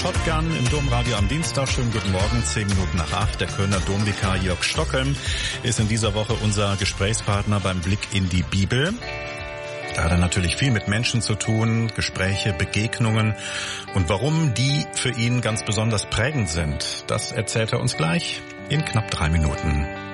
Shotgun im Domradio am Dienstag. Schönen guten Morgen, 10 Minuten nach 8. Der Kölner Domvikar Jörg Stockhelm ist in dieser Woche unser Gesprächspartner beim Blick in die Bibel. Da hat er natürlich viel mit Menschen zu tun, Gespräche, Begegnungen. Und warum die für ihn ganz besonders prägend sind, das erzählt er uns gleich in knapp 3 Minuten.